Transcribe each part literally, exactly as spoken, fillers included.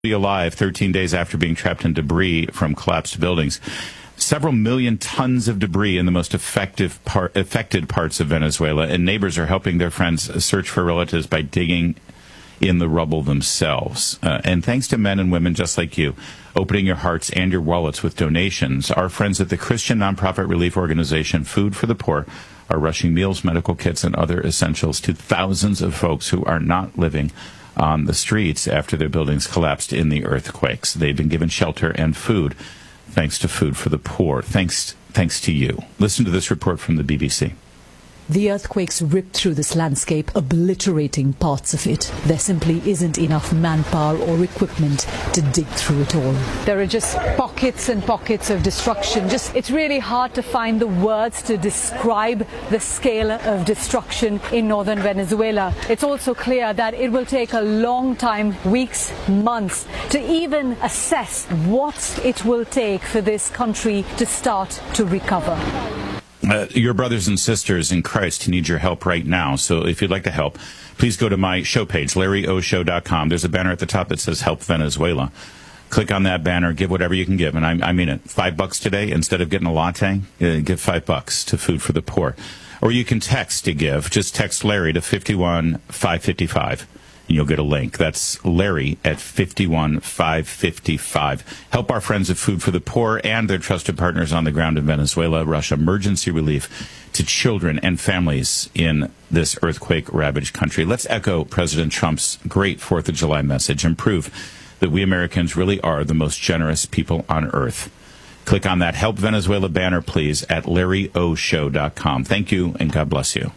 alive thirteen days after being trapped in debris from collapsed buildings. Several million tons of debris in the most effective part, affected parts of Venezuela, and neighbors are helping their friends search for relatives by digging in the rubble themselves. Uh, and thanks to men and women just like you, opening your hearts and your wallets with donations, our friends at the Christian nonprofit relief organization Food for the Poor are rushing meals, medical kits, and other essentials to thousands of folks who are not living on the streets after their buildings collapsed in the earthquakes. They've been given shelter and food thanks to Food for the Poor. Thanks, thanks to you. Listen to this report from the B B C. The earthquakes ripped through this landscape, obliterating parts of it. There simply isn't enough manpower or equipment to dig through it all. There are just pockets and pockets of destruction. Just, it's really hard to find the words to describe the scale of destruction in northern Venezuela. It's also clear that it will take a long time, weeks, months, to even assess what it will take for this country to start to recover. Uh, your brothers and sisters in Christ need your help right now. So if you'd like to help, please go to my show page, larry o show dot com. There's a banner at the top that says Help Venezuela. Click on that banner, give whatever you can give. And I, I mean it, five bucks today, instead of getting a latte, uh, give five bucks to Food for the Poor. Or you can text to give. Just text Larry to five one five five five. And you'll get a link. That's Larry at five one five five five. Help our friends at Food for the Poor and their trusted partners on the ground in Venezuela rush emergency relief to children and families in this earthquake-ravaged country. Let's echo President Trump's great fourth of July message and prove that we Americans really are the most generous people on earth. Click on that Help Venezuela banner, please, at larry o show dot com. Thank you, and God bless you.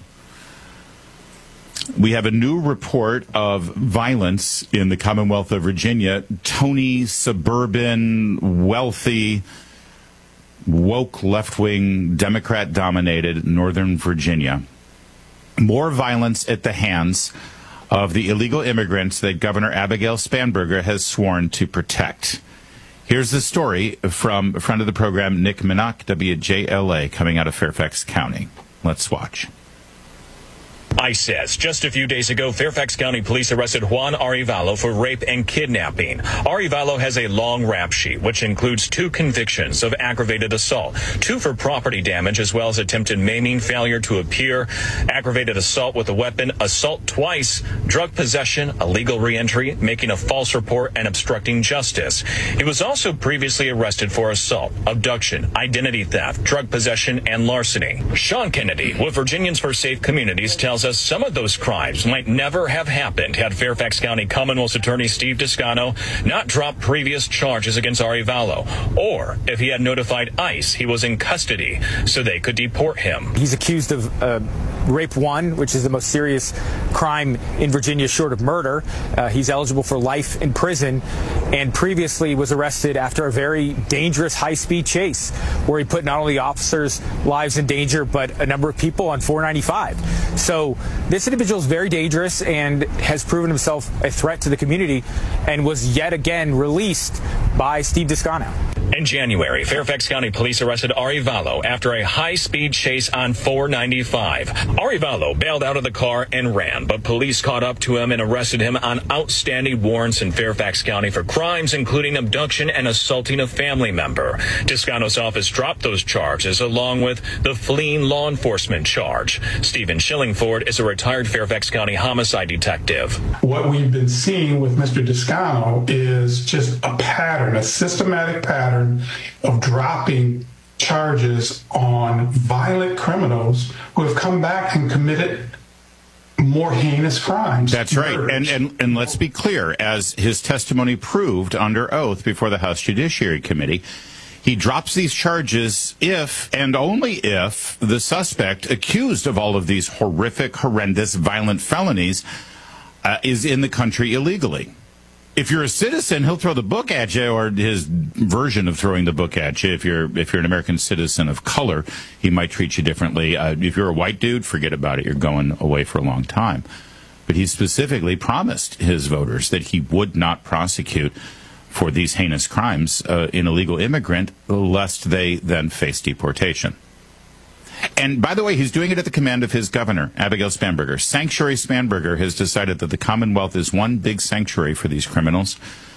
We have a new report of violence in the Commonwealth of Virginia. Tony, suburban, wealthy, woke, left-wing, Democrat-dominated Northern Virginia. More violence at the hands of the illegal immigrants that Governor Abigail Spanberger has sworn to protect. Here's the story from a friend of the program, Nick Minach, W J L A, coming out of Fairfax County. Let's watch. ICE says just a few days ago, Fairfax County police arrested Juan Arevalo for rape and kidnapping. Arevalo has a long rap sheet, which includes two convictions of aggravated assault, two for property damage, as well as attempted maiming, failure to appear, aggravated assault with a weapon, assault twice, drug possession, illegal reentry, making a false report, and obstructing justice. He was also previously arrested for assault, abduction, identity theft, drug possession, and larceny. Sean Kennedy with Virginians for Safe Communities tells us some of those crimes might never have happened had Fairfax County Commonwealth's Attorney Steve Descano not dropped previous charges against Arevalo, or if he had notified ICE he was in custody so they could deport him. He's accused of uh, rape one, which is the most serious crime in Virginia short of murder. Uh, he's eligible for life in prison, and previously was arrested after a very dangerous high-speed chase where he put not only officers' lives in danger but a number of people on four ninety-five. So this individual is very dangerous and has proven himself a threat to the community, and was yet again released by Steve Descano. In January, Fairfax County police arrested Arevalo after a high-speed chase on four ninety-five. Arevalo bailed out of the car and ran, but police caught up to him and arrested him on outstanding warrants in Fairfax County for crimes including abduction and assaulting a family member. Descano's office dropped those charges along with the fleeing law enforcement charge. Stephen Shillingford is a retired Fairfax County homicide detective. What we've been seeing with Mister Descano is just a pattern, a systematic pattern of dropping charges on violent criminals who have come back and committed more heinous crimes. That's right. And, and and let's be clear, as his testimony proved under oath before the House Judiciary Committee, he drops these charges if and only if the suspect accused of all of these horrific, horrendous, violent felonies uh, is in the country illegally. If you're a citizen, he'll throw the book at you, or his version of throwing the book at you. If you're if you're an American citizen of color, he might treat you differently. Uh, if you're a white dude, forget about it. You're going away for a long time. But he specifically promised his voters that he would not prosecute for these heinous crimes uh, an illegal immigrant, lest they then face deportation. And by the way, he's doing it at the command of his governor, Abigail Spanberger. Sanctuary Spanberger has decided that the Commonwealth is one big sanctuary for these criminals.